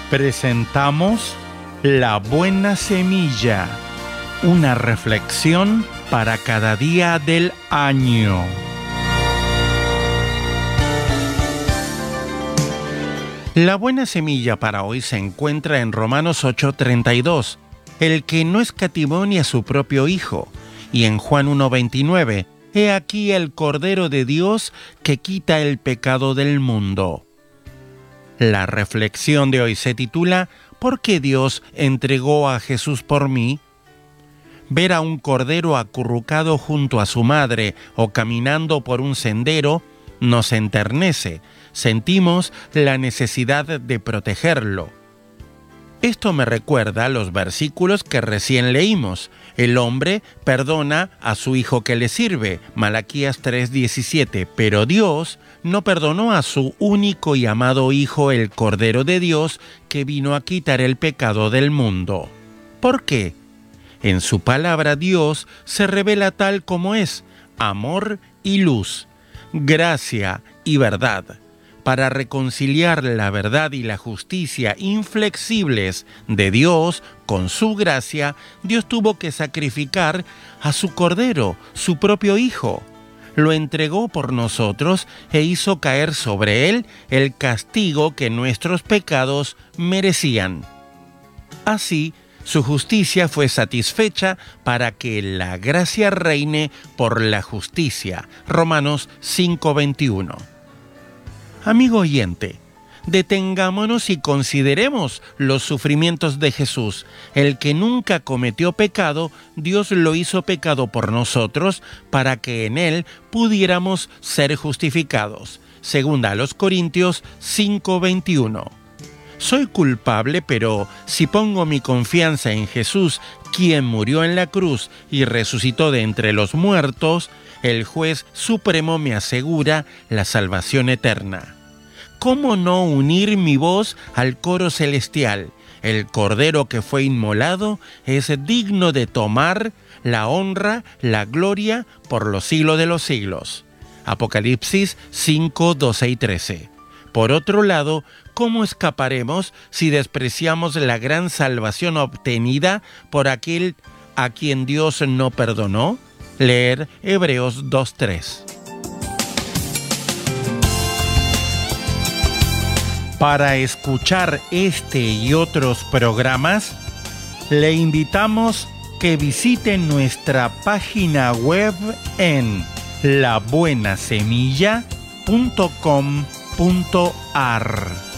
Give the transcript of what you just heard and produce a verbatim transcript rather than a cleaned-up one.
Presentamos La Buena Semilla, una reflexión para cada día del año. La buena semilla para hoy se encuentra en Romanos ocho treinta y dos, el que no escatimó ni a su propio Hijo, y en Juan uno veintinueve, he aquí el Cordero de Dios que quita el pecado del mundo. La reflexión de hoy se titula ¿Por qué Dios entregó a Jesús por mí? Ver a un cordero acurrucado junto a su madre o caminando por un sendero nos enternece. Sentimos la necesidad de protegerlo. Esto me recuerda a los versículos que recién leímos. El hombre perdona a su hijo que le sirve, Malaquías tres diecisiete, pero Dios no perdonó a su único y amado Hijo, el Cordero de Dios, que vino a quitar el pecado del mundo. ¿Por qué? En su palabra Dios se revela tal como es, amor y luz, gracia y verdad. Para reconciliar la verdad y la justicia inflexibles de Dios con su gracia, Dios tuvo que sacrificar a su Cordero, su propio Hijo. Lo entregó por nosotros e hizo caer sobre él el castigo que nuestros pecados merecían. Así, su justicia fue satisfecha para que la gracia reine por la justicia. Romanos cinco veintiuno. Amigo oyente, detengámonos y consideremos los sufrimientos de Jesús. El que nunca cometió pecado, Dios lo hizo pecado por nosotros para que en él pudiéramos ser justificados. Segunda a los Corintios cinco veintiuno. Soy culpable, pero si pongo mi confianza en Jesús, quien murió en la cruz y resucitó de entre los muertos, el juez supremo me asegura la salvación eterna. ¿Cómo no unir mi voz al coro celestial? El Cordero que fue inmolado es digno de tomar la honra, la gloria por los siglos de los siglos. Apocalipsis cinco, doce y trece. Por otro lado, ¿cómo escaparemos si despreciamos la gran salvación obtenida por aquel a quien Dios no perdonó? Leer Hebreos dos tres. Para escuchar este y otros programas, le invitamos que visite nuestra página web en la buena semilla punto com punto ar.